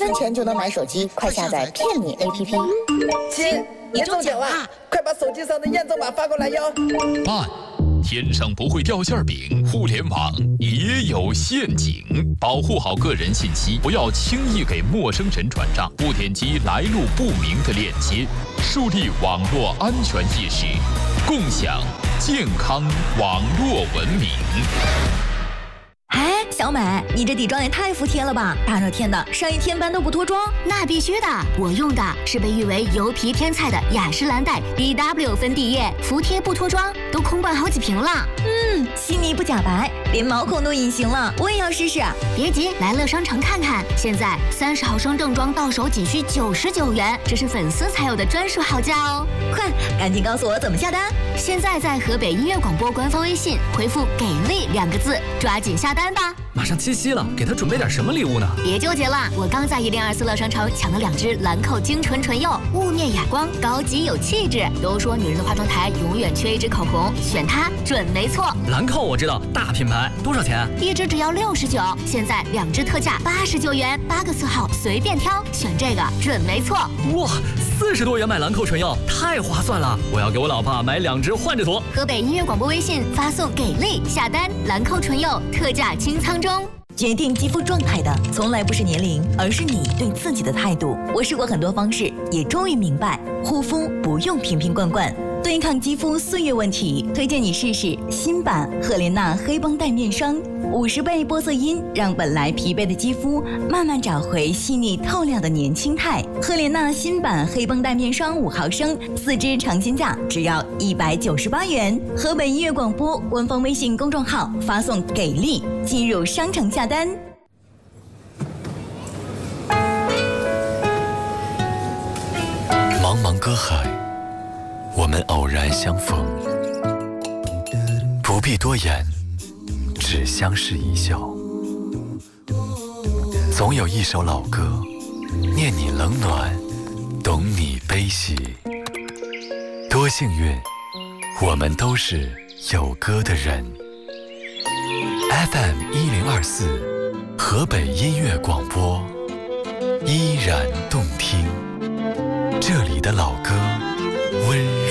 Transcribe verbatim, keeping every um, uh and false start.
分钱就能买手机，快下载骗你 A P P。 亲，你中奖了，快把手机上的验证码发过来哟。 慢，天上不会掉馅饼，互联网也有陷阱，保护好个人信息，不要轻易给陌生人转账，不点击来路不明的链接，树立网络安全意识，共享健康网络文明。 哎，小美，你这底妆也太服帖了吧！大热天的，上一天班都不脱妆？ 那必须的，我用的是被誉为油皮天菜的雅诗兰黛 B W 粉底液，服帖不脱妆，都空灌好几瓶了。 嗯，细腻不假白，连毛孔都隐形了，我也要试试。 别急，来乐商城看看，现在三十毫升正装到手仅需九十九元，这是粉丝才有的专属好价哦！ 快，赶紧告诉我怎么下单！ 现在在河北音乐广播官方微信回复“给力”两个字，抓紧下单吧！ 马上七夕了，给他准备点什么礼物呢？ 别纠结了，我刚在一零二四乐商城抢了两支兰蔻精纯唇釉，雾面哑光，高级有气质。都说女人的化妆台永远缺一支口红，选它准没错。 兰蔻我知道，大品牌，多少钱？ 一支只要六十九，现在两支特价八十九元，八个色号随便挑，选这个准没错。 哇，四十多元买兰蔻唇釉，太划算了！我要给我老婆买两支换着涂。 河北音乐广播微信发送“给力”下单，兰蔻唇釉特价清仓中。 决定肌肤状态的从来不是年龄，而是你对自己的态度。我试过很多方式，也终于明白，护肤不用瓶瓶罐罐，对抗肌肤岁月问题，推荐你试试新版赫莲娜黑绷带面霜，五十倍玻色因让本来疲惫的肌肤慢慢找回细腻透亮的年轻态。赫莲娜新版黑绷带面霜五毫升，四支尝鲜价只要一百九十八元。河北音乐广播官方微信公众号发送“给力”，进入商城下单。 茫茫歌海，我们偶然相逢，不必多言，只相视一笑。总有一首老歌，念你冷暖，懂你悲喜。多幸运，我们都是有歌的人。F M 一零二四，河北音乐广播，依然动听。这里的老歌温